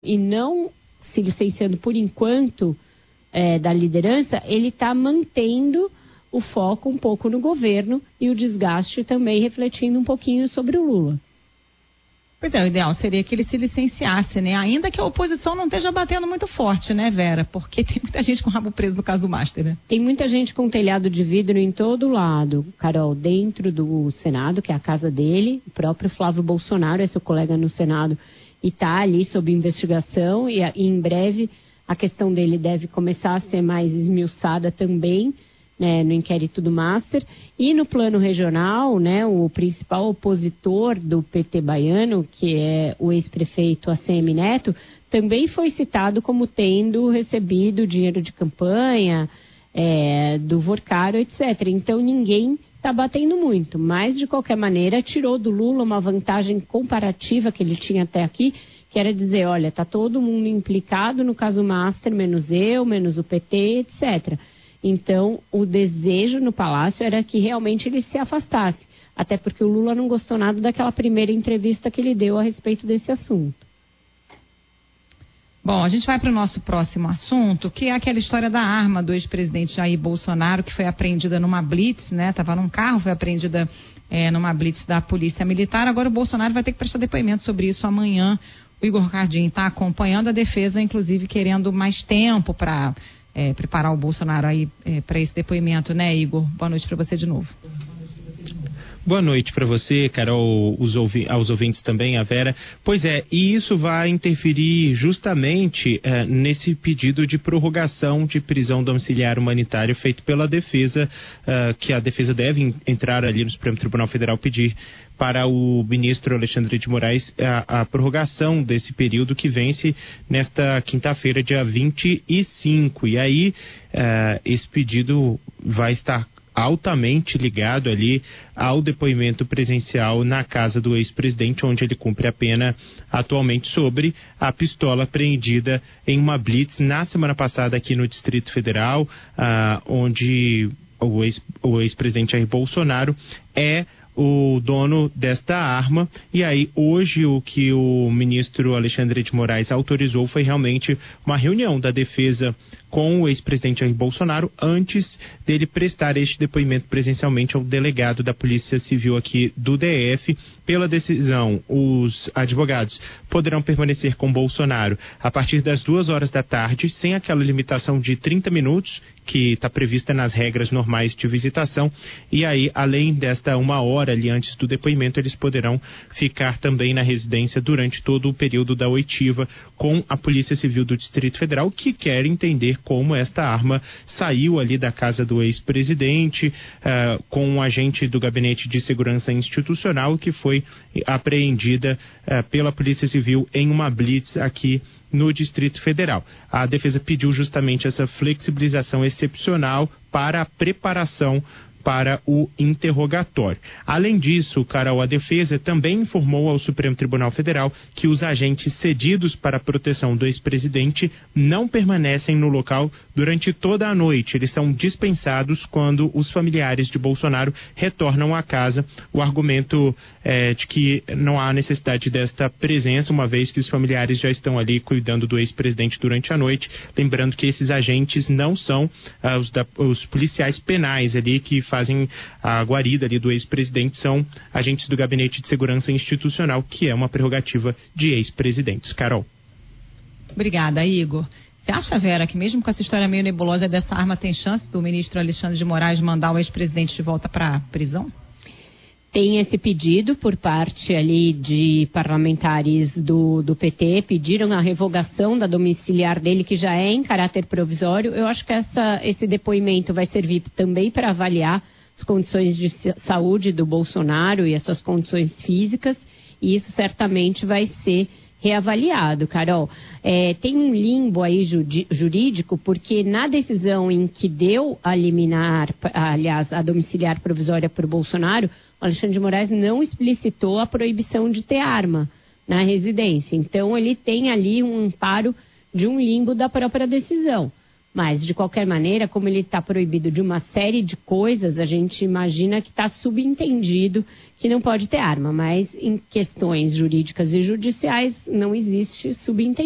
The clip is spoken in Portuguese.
e não se licenciando por enquanto da liderança, ele está mantendo o foco um pouco no governo e o desgaste também refletindo um pouquinho sobre o Lula. Pois é, o ideal seria que ele se licenciasse, né? Ainda que a oposição não esteja batendo muito forte, né, Vera? Porque tem muita gente com o rabo preso no caso do Master, né? Tem muita gente com telhado de vidro em todo lado, Carol, dentro do Senado, que é a casa dele, o próprio Flávio Bolsonaro é seu colega no Senado e está ali sob investigação e em breve a questão dele deve começar a ser mais esmiuçada também, né, no inquérito do Master. E no plano regional, né, o principal opositor do PT baiano, que é o ex-prefeito ACM Neto, também foi citado como tendo recebido dinheiro de campanha do Vorcaro, etc. Então ninguém está batendo muito, mas de qualquer maneira tirou do Lula uma vantagem comparativa que ele tinha até aqui, que era dizer, olha, está todo mundo implicado no caso Master, menos eu, menos o PT, etc. Então, o desejo no Palácio era que realmente ele se afastasse. Até porque o Lula não gostou nada daquela primeira entrevista que ele deu a respeito desse assunto. Bom, a gente vai para o nosso próximo assunto, que é aquela história da arma do ex-presidente Jair Bolsonaro, que foi apreendida numa blitz, né? Estava num carro, foi apreendida numa blitz da Polícia Militar. Agora o Bolsonaro vai ter que prestar depoimento sobre isso amanhã. O Igor Cardin está acompanhando a defesa, inclusive querendo mais tempo para preparar o Bolsonaro aí para esse depoimento, né, Igor? Boa noite para você de novo. Boa noite para você, Carol, aos ouvintes também, a Vera. Pois é, e isso vai interferir justamente nesse pedido de prorrogação de prisão domiciliar humanitária feito pela defesa, que a defesa deve entrar ali no Supremo Tribunal Federal pedir para o ministro Alexandre de Moraes a prorrogação desse período que vence nesta quinta-feira, dia 25. E aí, esse pedido vai estar altamente ligado ali ao depoimento presencial na casa do ex-presidente, onde ele cumpre a pena atualmente sobre a pistola apreendida em uma blitz na semana passada aqui no Distrito Federal, onde o ex-presidente Jair Bolsonaro é o dono desta arma. E aí hoje o que o ministro Alexandre de Moraes autorizou foi realmente uma reunião da defesa com o ex-presidente Jair Bolsonaro antes dele prestar este depoimento presencialmente ao delegado da Polícia Civil aqui do DF. Pela decisão, os advogados poderão permanecer com Bolsonaro a partir das 2 horas da tarde, sem aquela limitação de 30 minutos que está prevista nas regras normais de visitação. E aí, além desta 1 hora ali antes do depoimento, eles poderão ficar também na residência durante todo o período da oitiva com a Polícia Civil do Distrito Federal, que quer entender como esta arma saiu ali da casa do ex-presidente, com um agente do Gabinete de Segurança Institucional que foi apreendida pela Polícia Civil em uma blitz aqui no Distrito Federal. A defesa pediu justamente essa flexibilização excepcional para a preparação para o interrogatório. Além disso, Carol, a defesa também informou ao Supremo Tribunal Federal que os agentes cedidos para a proteção do ex-presidente não permanecem no local durante toda a noite. Eles são dispensados quando os familiares de Bolsonaro retornam à casa. O argumento é de que não há necessidade desta presença, uma vez que os familiares já estão ali cuidando do ex-presidente durante a noite. Lembrando que esses agentes não são os policiais penais ali que fazem a guarida ali do ex-presidente, são agentes do Gabinete de Segurança Institucional, que é uma prerrogativa de ex-presidentes. Carol. Obrigada, Igor. Você acha, Vera, que mesmo com essa história meio nebulosa dessa arma, tem chance do ministro Alexandre de Moraes mandar o ex-presidente de volta para a prisão? Tem esse pedido por parte ali de parlamentares do PT, pediram a revogação da domiciliar dele, que já é em caráter provisório. Eu acho que esse depoimento vai servir também para avaliar as condições de saúde do Bolsonaro e as suas condições físicas, e isso certamente vai ser reavaliado, Carol. Tem um limbo aí jurídico, porque na decisão em que deu a liminar, aliás, a domiciliar provisória para o Bolsonaro, o Alexandre de Moraes não explicitou a proibição de ter arma na residência. Então, ele tem ali um amparo de um limbo da própria decisão. Mas, de qualquer maneira, como ele está proibido de uma série de coisas, a gente imagina que está subentendido que não pode ter arma. Mas, em questões jurídicas e judiciais, não existe subentendido.